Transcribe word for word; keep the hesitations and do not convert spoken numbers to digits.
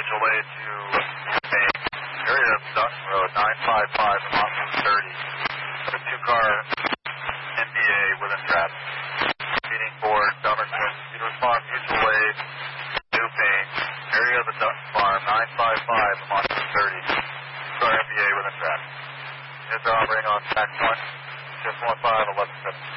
mutual aid to Main, area of Dutton Road, nine five five, Austin thirty. A two-car N B A within traffic. Meeting board, Dummerton, Cedar Farm, mutual aid, New Pain, area of the Dutton Farm, nine five five, Austin thirty. Two-car N B A within traffic. Units are operating on track one, shift one five, eleven seven.